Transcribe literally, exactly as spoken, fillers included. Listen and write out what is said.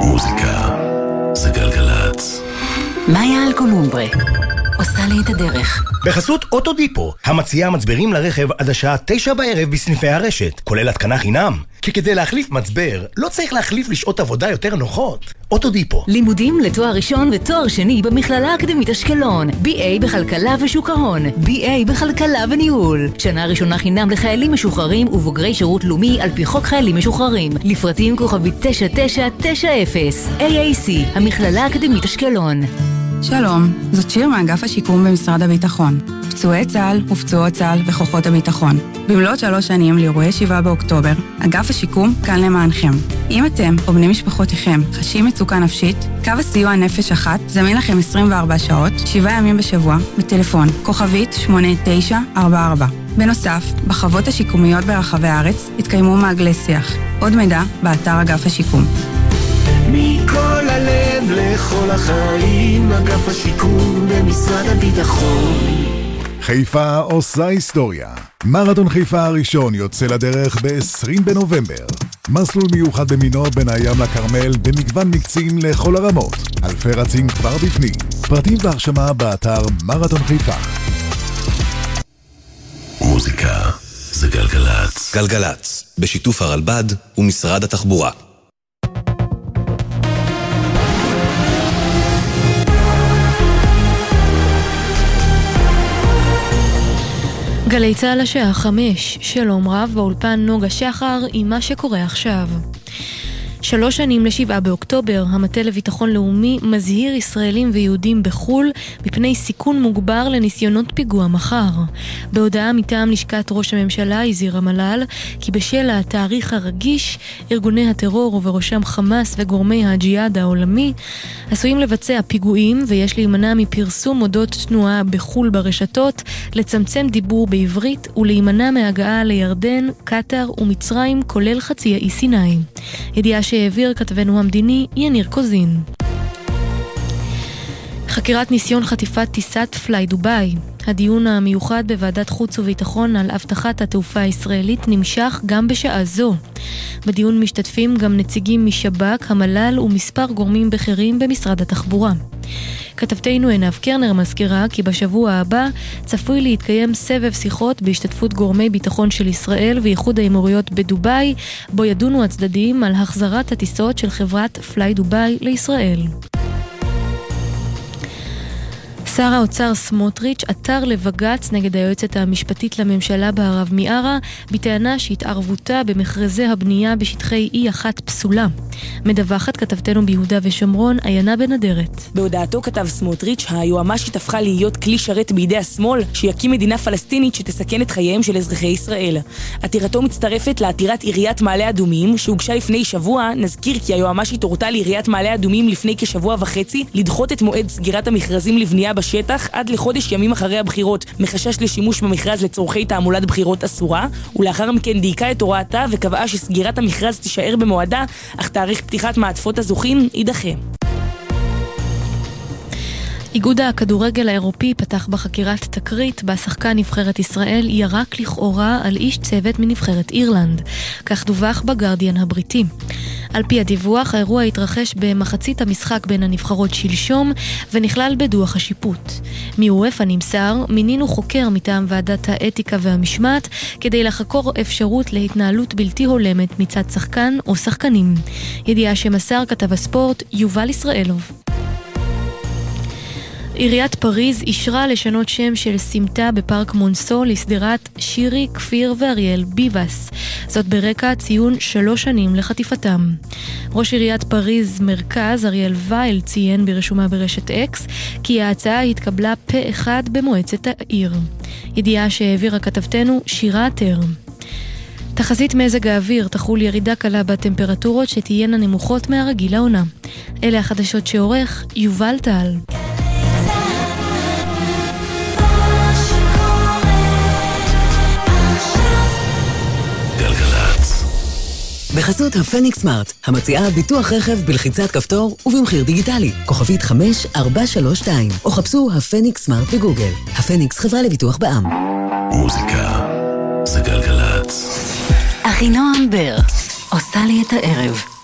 מוזיקה זה גלגלץ. מאיה אלקולומברה עושה לי את הדרך. בחסות אוטודיפו, המציעה מצברים לרכב עד השעה תשע בערב בסניפי הרשת, כולל התקנה חינם. כי כדי להחליף מצבר, לא צריך להחליף לשעות עבודה יותר נוחות. אוטודיפו. לימודים לתואר ראשון ותואר שני במכללה האקדמית אשקלון. בי איי בכלכלה ושוק ההון. בי איי בכלכלה וניהול. שנה ראשונה חינם לחיילים משוחררים ובוגרי שירות לאומי על פי חוק חיילים משוחררים. לפרטים כוכבית תשע תשע תשע אפס. איי איי סי, המכללה האקדמית אשקלון. שלום, זאת שיר מאגף השיקום במשרד הביטחון. פצועי צה"ל ופצועות צה"ל וכוחות הביטחון. במלאת שלוש שנים לאירועי שבעה באוקטובר, אגף השיקום כאן למענכם. אם אתם או בני משפחותיכם חשים מצוקה נפשית, קו הסיוע נפש אחת זמין לכם עשרים וארבע שעות, שבעה ימים בשבוע, בטלפון כוכבית שמונה תשע ארבע ארבע. בנוסף, בחוות השיקומיות ברחבי הארץ התקיימו מעגלי שיח. עוד מידע באתר אגף השיקום. מכל הלב לכל החיים, אגף השיקום במשרד הביטחון. חיפה עושה היסטוריה. מרתון חיפה הראשון יוצא לדרך ב-עשרים בנובמבר. מסלול מיוחד במינו בין הים לכרמל במגוון מקצים לכל הרמות. אלפי רצים כבר בפנים. פרטים והרשמה באתר מרתון חיפה. מוזיקה זה גלגלץ. גלגלץ, בשיתוף הרלב"ד ומשרד התחבורה. גלי צהל השעה חמש, שלום רב, באולפן נוגה שחר עם מה שקורה עכשיו. שלוש שנים לשבעה באוקטובר, המטה לביטחון לאומי מזהיר ישראלים ויהודים בחול מפני סיכון מוגבר לניסיונות פיגוע מחר. בהודעה מטעם לשכת ראש הממשלה הזהיר המל"ל כי בשל התאריך הרגיש, ארגוני הטרור ובראשם חמאס וגורמי הג'יהאד העולמי עשויים לבצע פיגועים, ויש להימנע מפרסום אודות תנועה בחול ברשתות, לצמצם דיבור בעברית ולהימנע מהגעה לירדן, קטר ומצרים כולל חצי האי סיני. ידיעה שהעביר כתבנו המדיני יניר קוזין. חקירת ניסיון חטיפת טיסת פליי דוביי. הדיון המיוחד בוועדת חוץ וביטחון על הבטחת התעופה הישראלית נמשך גם בשעה זו. בדיון משתתפים גם נציגים משב"כ, המל"ל ומספר גורמים בכירים במשרד התחבורה. כתבתנו עינב קרנר מזכירה כי בשבוע הבא צפוי להתקיים סבב שיחות בהשתתפות גורמי ביטחון של ישראל ואיחוד האמירויות בדוביי, בו ידונו הצדדים על החזרת הטיסות של חברת פליי דוביי לישראל. שר האוצר סמוטריץ' עתר לבג"ץ נגד היועצת המשפטית לממשלה בערב מיארה בטענה שהתערבותה במכרזי הבנייה בשטחי אי אחת פסולה. מדווחת כתבתנו ביהודה ושומרון עיינה בנדרת. בהודעתו כתב סמוטריץ', היועמ"שית הפכה להיות כלי שרת בידי השמאל שיקים מדינה פלסטינית שתסכן את חייהם של אזרחי ישראל. עתירתו מצטרפת לעתירת עיריית מעלה אדומים שהוגשה לפני שבוע. נזכיר כי היועמ"שית הורתה לעיריית מעלה אדומים לפני כשבוע וחצי לדחות את מועד סגירת המכרזים לבנייה בשטח עד לחודש ימים אחרי הבחירות, מחשש לשימוש במכרז לצורכי תעמולת בחירות אסורה, ולאחר מכן דייקה את הוראתה וקבעה שסגירת המכרז תישאר במועדה, אך תאריך פתיחת מעטפות הזוכים יידחה. איגוד הכדורגל האירופי פתח בחקירת תקרית בה שחקן נבחרת ישראל ירק לכאורה על איש צוות מנבחרת אירלנד. כך דווח בגרדיאן הבריטי. על פי הדיווח, האירוע התרחש במחצית המשחק בין הנבחרות שלשום ונכלל בדוח השיפוט. מאופה נמסר, מינינו חוקר מטעם ועדת האתיקה והמשמעת כדי לחקור אפשרות להתנהלות בלתי הולמת מצד שחקן או שחקנים. ידיעה שמסר כתב הספורט יובל ישראלוב. עיריית פריז אישרה לשנות שם של סמטה בפארק מונסו לסדרת שירי, כפיר ואריאל ביבס. זאת ברקע ציון שלוש שנים לחטיפתם. ראש עיריית פריז מרכז אריאל וייל ציין ברשומה ברשת אקס כי ההצעה התקבלה פה אחד במועצת העיר. ידיעה שהעבירה כתבתנו שירה עטר. תחזית מזג האוויר תחול ירידה קלה בטמפרטורות שתהיינה נמוכות מהרגיל לעונה. אלה החדשות שעורך יובל טל. בחסות הפניקס סמארט, המציעה ביטוח רכב בלחיצת כפתור ובמחיר דיגיטלי. כוכבית חמש ארבע שלוש שתיים, או חפשו הפניקס סמארט בגוגל. הפניקס חברה לביטוח בע"מ. מוזיקה זה גלגלץ. אחינועם בר עושה לי את הערב.